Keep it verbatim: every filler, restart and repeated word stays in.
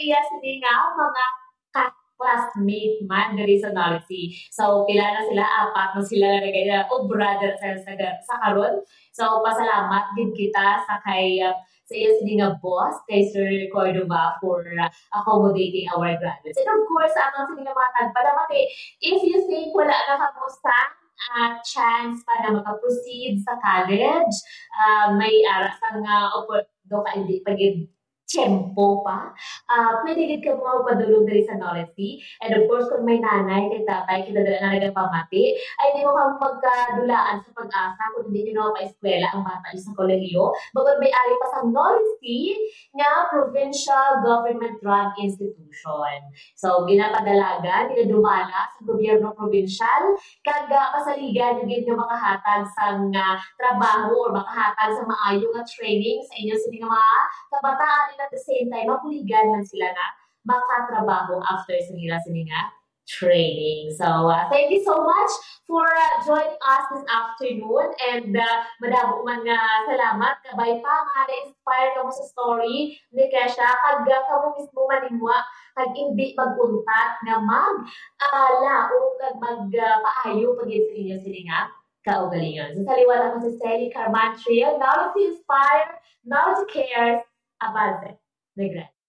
Yes, hindi nga, mga ka-classmate man diri sa Northsea. So, pila na sila, apat na sila na ganyan, o brother sa, sa, sa karon. So, pasalamat din kita sa kay uh, sa iyo sini nga boss, kay Sir Cordova for uh, accommodating our graduates. And of course, ang sini nga mga tagpadamati, if you think wala na kamo sa uh, chance para maka-proceed sa college, uh, may aras ang uh, opo, do ka hindi pagid tiyempo pa. Ah, pwede gid ka mga padulong diri sa Northsea. And of course, kung may nanay, kay tatay, kita dala na nagpamati, ay di mo kang magkadulaan sa pag-asa kung hindi nyo na pa-eskwela ang bata nyo sa kolehiyo. Bagod may ari pa sa Northsea nga provincial government run institution. So, ginapadalagan, ginadumala sa gobyerno provincial, kaga pasaligan yung gid nga makahatag sa nga trabaho or makahatag sa maayo nga training sa inyo sa mga kabataan and at the same time, mapuligan man sila na makatrabaho after sa nila sa nga training. So, uh, thank you so much for uh, joining us this afternoon and uh, madamo man nga salamat kabay pa nga na-inspire ka mo sa story ni Kesha kag uh, kamo mismo manimwa kag hindi maguntat nga mag ala o kag mag uh, paayo pagid sa inyo sini nga kaugalingon. So, sa liwat ako si Sally Carmantrio, now to inspire, now to care, avance. Regret.